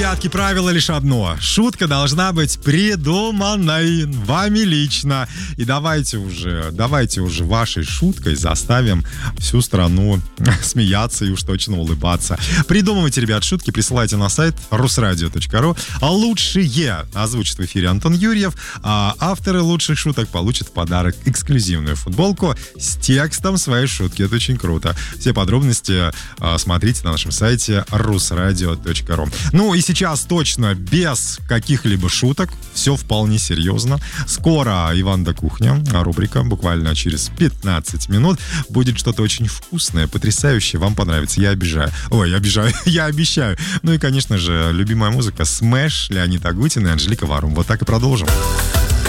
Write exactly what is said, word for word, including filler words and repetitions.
ребятки, правило лишь одно. Шутка должна быть придуманной вами лично. И давайте уже, давайте уже вашей шуткой заставим всю страну смеяться и уж точно улыбаться. Придумывайте, ребят, шутки, присылайте на сайт русрадио точка ру. А лучшие озвучит в эфире Антон Юрьев, а авторы лучших шуток получат в подарок эксклюзивную футболку с текстом своей шутки. Это очень круто. Все подробности а, смотрите на нашем сайте русрадио точка ру. Ну и сейчас точно без каких-либо шуток, все вполне серьезно. Скоро «Иван да кухня», рубрика, буквально через пятнадцать минут. Будет что-то очень вкусное, потрясающее, вам понравится, я обижаю. Ой, обижаю, я обещаю. Ну и, конечно же, любимая музыка Smash, Леонид Агутин и Анжелика Варум. Вот так и продолжим.